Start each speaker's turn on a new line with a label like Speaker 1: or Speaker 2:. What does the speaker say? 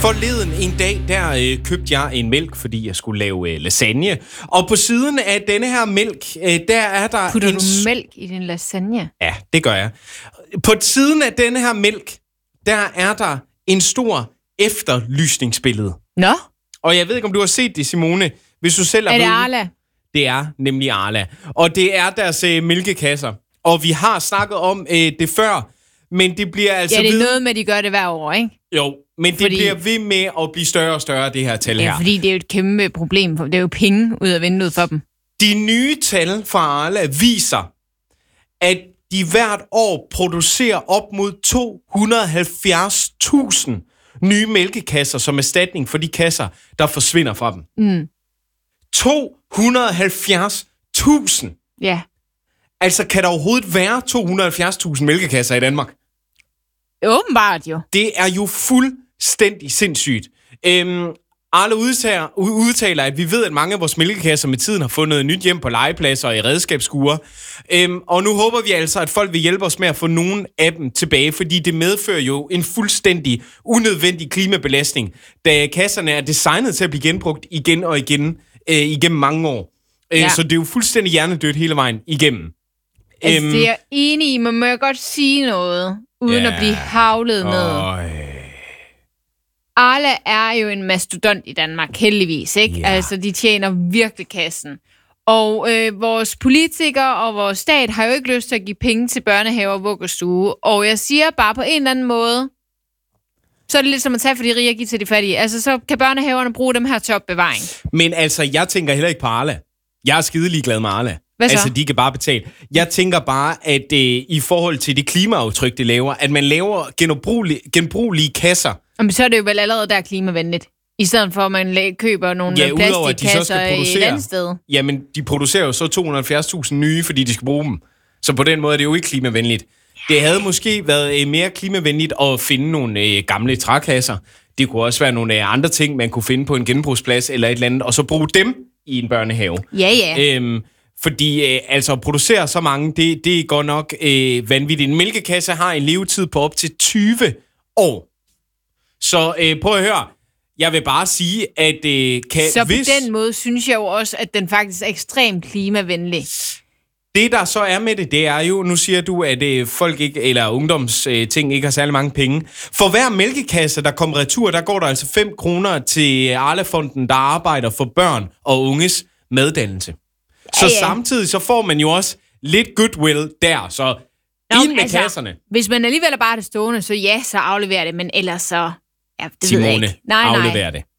Speaker 1: Forleden en dag, der købte jeg en mælk, fordi jeg skulle lave lasagne. Og på siden af denne her mælk, der er der
Speaker 2: Putter du mælk i din lasagne?
Speaker 1: Ja, det gør jeg. På siden af denne her mælk, der er der en stor efterlysningsbillede.
Speaker 2: Nå?
Speaker 1: Og jeg ved ikke, om du har set det, Simone. Hvis du selv
Speaker 2: er det Arla?
Speaker 1: Det er nemlig Arla. Og det er deres mælkekasser. Og vi har snakket om det før, men det bliver altså...
Speaker 2: Ja, det er noget med, at de gør det hver år, ikke?
Speaker 1: Jo, men det bliver ved med at blive større og større, det her tal her.
Speaker 2: Ja, fordi det er jo et kæmpe problem. Det er jo penge ud af vinduet for dem.
Speaker 1: De nye tal fra Arla viser, at de hvert år producerer op mod 270.000 nye mælkekasser som erstatning for de kasser, der forsvinder fra dem. 270.000!
Speaker 2: Ja.
Speaker 1: Altså, kan der overhovedet være 270.000 mælkekasser i Danmark?
Speaker 2: Åbenbart jo.
Speaker 1: Det er jo fuldstændig sindssygt. Arla udtaler, at vi ved, at mange af vores mælkekasser med tiden har fundet nyt hjem på legepladser og i redskabsskurer. Og nu håber vi altså, at folk vil hjælpe os med at få nogle af dem tilbage, fordi det medfører jo en fuldstændig unødvendig klimabelastning, da kasserne er designet til at blive genbrugt igen og igen igennem mange år.
Speaker 2: Ja.
Speaker 1: Så det er jo fuldstændig hjernedødt hele vejen igennem.
Speaker 2: Altså, det er jeg enig i, men må jeg godt sige noget, uden at blive havlet ned? Arla er jo en mastodont i Danmark, heldigvis, ikke?
Speaker 1: Ja.
Speaker 2: Altså, de tjener virkelig kassen. Og vores politikere og vores stat har jo ikke lyst til at give penge til børnehaver og vuggestue. Og jeg siger bare på en eller anden måde, så er det lidt som at tage for de rige og give til de fattige. Altså, så kan børnehaverne bruge dem her til opbevaring.
Speaker 1: Men altså, jeg tænker heller ikke på Arla. Jeg er skidelig glad med Arla.
Speaker 2: Hvad så?
Speaker 1: Altså, de kan bare betale. Jeg tænker bare, at i forhold til det klimaaftryk, det laver, at man laver genbrugelige kasser.
Speaker 2: Jamen, så er det jo vel allerede der klimavenligt. I stedet for, at man køber nogle plastikkasser et andet sted.
Speaker 1: Jamen, de producerer jo så 270.000 nye, fordi de skal bruge dem. Så på den måde er det jo ikke klimavenligt. Det havde måske været mere klimavenligt at finde nogle gamle trækasser. Det kunne også være nogle andre ting, man kunne finde på en genbrugsplads eller et eller andet, og så bruge dem i en børnehave.
Speaker 2: Ja.
Speaker 1: Fordi altså at producere så mange, det er godt nok vanvittigt. En mælkekasse har en levetid på op til 20 år. Så prøv at høre. Jeg vil bare sige, at
Speaker 2: så på den måde synes jeg jo også, at den faktisk er ekstremt klimavenlig.
Speaker 1: Det, der så er med det er jo, nu siger du, at folk ikke, eller ungdomsting ikke har særlig mange penge. For hver mælkekasse, der kommer retur, der går der altså 5 kroner til Arla-fonden, der arbejder for børn og unges maddannelse. Så samtidig så får man jo også lidt goodwill der, så ind med kasserne.
Speaker 2: Hvis man alligevel er bare det stående, så ja, så afleverer det, men ellers så... Ja, det
Speaker 1: Simone,
Speaker 2: ved jeg ikke. Nej.
Speaker 1: Aflever det.